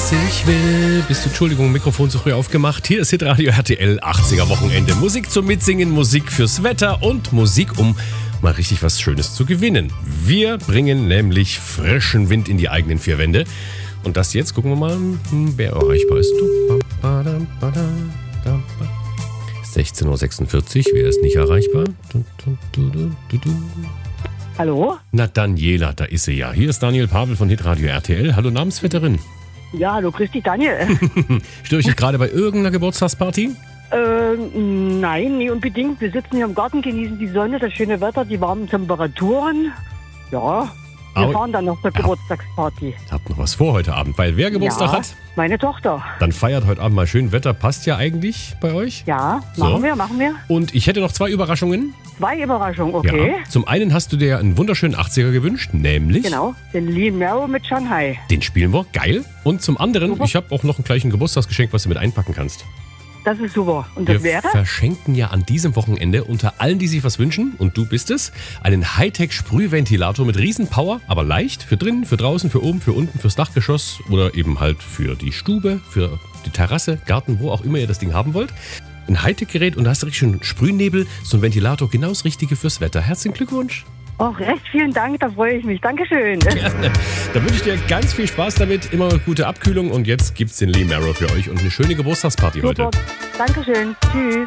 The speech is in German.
was ich will. Bist du, Entschuldigung, Mikrofon zu früh aufgemacht. Hier ist Hitradio RTL 80er Wochenende. Musik zum Mitsingen, Musik fürs Wetter und Musik, um mal richtig was Schönes zu gewinnen. Wir bringen nämlich frischen Wind in die eigenen vier Wände. Und das jetzt, gucken wir mal, wer erreichbar ist. 16.46 Uhr, wer ist nicht erreichbar? Hallo? Na, Daniela, da ist sie ja. Hier ist Daniel Pavel von Hitradio RTL. Hallo, Namensvetterin. Ja, hallo, grüß dich, Daniel. Störe ich dich gerade bei irgendeiner Geburtstagsparty? Nein, nie unbedingt. Wir sitzen hier im Garten, genießen die Sonne, das schöne Wetter, die warmen Temperaturen. Ja, wir fahren dann noch zur Geburtstagsparty. Habt noch was vor heute Abend, weil wer Geburtstag hat? Meine Tochter. Dann feiert heute Abend mal schön Wetter. Passt ja eigentlich bei euch? Ja, So. machen wir. Und ich hätte noch 2 Überraschungen. 2 Überraschungen, okay. Ja. Zum einen hast du dir einen wunderschönen 80er gewünscht, nämlich... Genau, den Lee Merrow mit Shanghai. Den spielen wir, geil. Und zum anderen, Super. ich habe auch noch ein gleichen Geburtstagsgeschenk, was du mit einpacken kannst. Das ist super. Und das Wir wäre? verschenken ja an diesem Wochenende unter allen, die sich was wünschen, und du bist es, einen Hightech-Sprühventilator mit Riesenpower, aber leicht, für drinnen, für draußen, für oben, für unten, fürs Dachgeschoss oder eben halt für die Stube, für die Terrasse, Garten, wo auch immer ihr das Ding haben wollt. Ein Hightech-Gerät und da hast du richtig schön Sprühnebel, so ein Ventilator, genau das Richtige fürs Wetter. Herzlichen Glückwunsch. Auch recht vielen Dank, da freue ich mich. Dankeschön. Gerne. Da wünsche ich dir ganz viel Spaß damit, immer gute Abkühlung und jetzt gibt's den Lee Merrow für euch und eine schöne Geburtstagsparty heute. Super. Dankeschön. Tschüss.